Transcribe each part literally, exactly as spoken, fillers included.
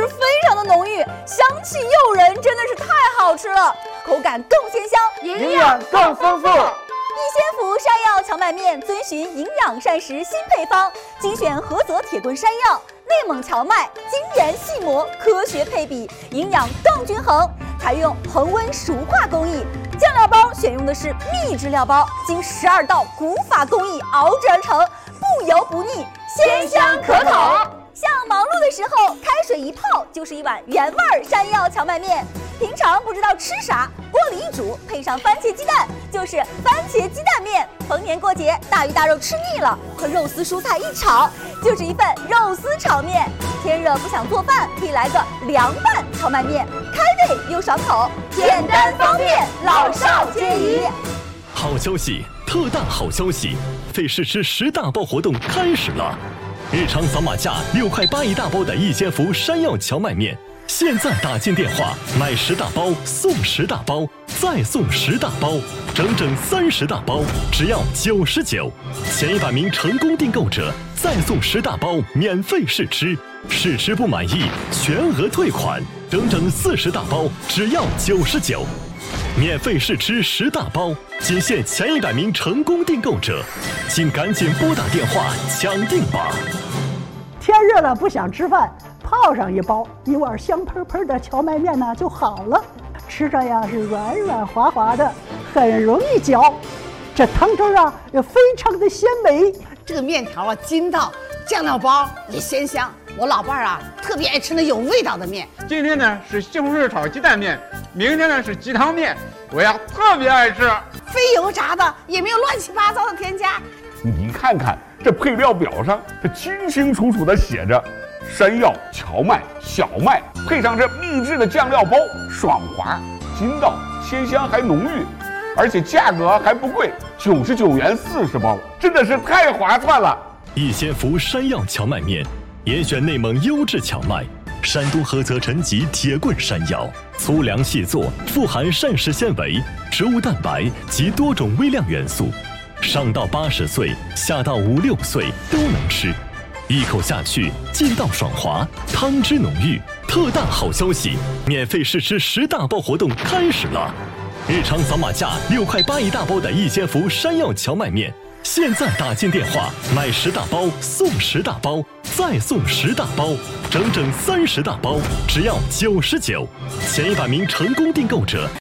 汁非常的浓郁，香气诱人，真的是太好吃了，口感更鲜香， 营养更丰富。 逸仙福山药荞麦面遵循营养膳食新配方，精选菏泽铁棍山药、内蒙荞麦，精研细磨，科学配比，营养更均衡。采用恒温熟化工艺，酱料包选用的是秘制料包，经十二道古法工艺熬制而成，不油不腻，鲜香可口。像忙碌的时候，开水一泡就是一碗原味山药荞麦面。平常不知道吃啥，锅里一煮，配上番茄鸡蛋，就是番茄鸡蛋面。逢年过节，大鱼大肉吃腻了，和肉丝蔬菜一炒，就是一份肉丝炒面。天热不想做饭，可以来个凉拌荞麦面，开胃又爽口，简单方便，老少皆宜。 好消息，特大好消息！费试吃十大包活动开始了。日常扫码价六块八一大包的逸仙福山药荞麦面，现在打进电话买十大包送十大包，再送十大包，整整三十大包，只要九十九。前一百名成功订购者再送十大包免费试吃，试吃不满意全额退款，整整四十大包，只要九十九。免费试吃十大包，仅限前一百名成功订购者，请赶紧拨打电话抢订吧！ 天热了不想吃饭，泡上一包，一碗香喷喷的荞麦面呢就好了，吃着呀是软软滑滑的，很容易嚼。这汤汁啊也非常的鲜美， 这个面条啊筋道，酱料包也鲜香。我老伴儿啊特别爱吃那有味道的面。 今天呢是西红柿炒鸡蛋面，明天呢是鸡汤面，我呀特别爱吃， 非油炸的，也没有乱七八糟的添加。 你看看这配料表上，它清清楚楚的写着山药、荞麦、小麦，配上这秘制的酱料包，爽滑、筋道、鲜香还浓郁，而且价格还不贵，九十九元四十包，真的是太划算了。 逸仙福山药荞麦面，严选内蒙优质荞麦，山东菏泽陈集铁棍山药，粗粮细作，富含膳食纤维、植物蛋白及多种微量元素，上到八十岁，下到五六岁都能吃，一口下去劲道爽滑，汤汁浓郁。特大好消息，免费试吃十大包活动开始了。日常扫码价六块八一大包的逸仙福山药荞麦面，现在打进电话买十大包送十大包，再送十大包，整整三十大包，只要九十九。前一百名成功订购者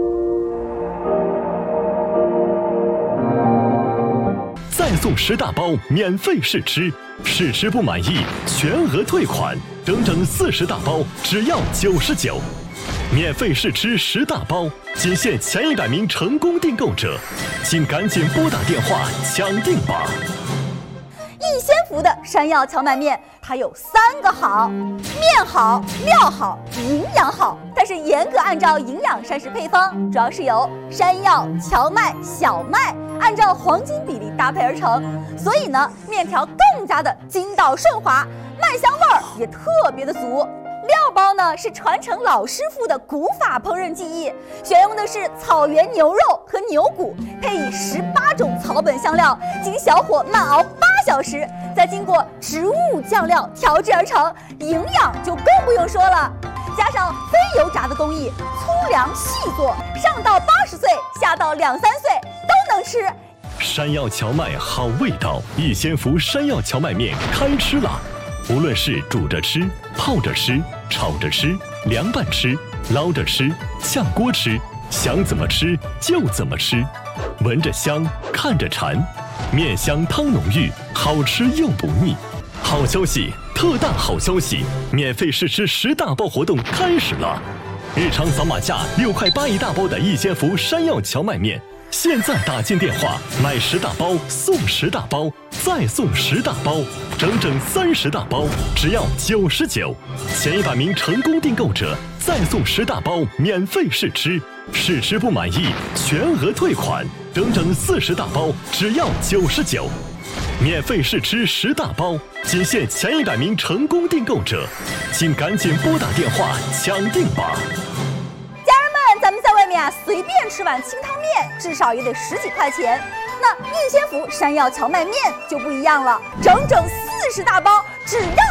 再送十大包免费试吃，试吃不满意全额退款，整整四十大包，只要九十九。免费试吃十大包，仅限前一百名成功订购者，请赶紧拨打电话抢订吧！ 逸仙福的山药荞麦面，它有三个好：面好、料好、营养好。但是严格按照营养膳食配方，主要是由山药、荞麦、小麦按照黄金比例搭配而成，所以呢，面条更加的筋道顺滑，麦香味儿也特别的足。料包呢是传承老师傅的古法烹饪技艺，选用的是草原牛肉和牛骨，配以十八种草本香料，经小火慢熬八小时，再经过植物酱料调制而成，营养就更不用说了。加上非油炸的工艺，粗粮细做，上到八十岁，下到两三岁都能吃。 山药荞麦好味道，逸仙福山药荞麦面开吃了。无论是煮着吃、泡着吃、炒着吃、凉拌吃、捞着吃、炝锅吃，想怎么吃就怎么吃，闻着香，看着馋，面香汤浓郁，好吃又不腻。好消息，特大好消息！免费试吃十大包活动开始了。日常扫码价六块八一大包的逸仙福山药荞麦面，现在打进电话买十大包送十大包，再送十大包，整整三十大包，只要九十九。前一百名成功订购者再送十大包免费试吃，试吃不满意全额退款，整整四十大包，只要九十九。免费试吃十大包，仅限前一百名成功订购者，请赶紧拨打电话抢订吧！ 家人们，咱们在外面啊，随便吃碗清汤面，至少也得十几块钱。那逸仙福山药荞麦面就不一样了，整整四十大包，只要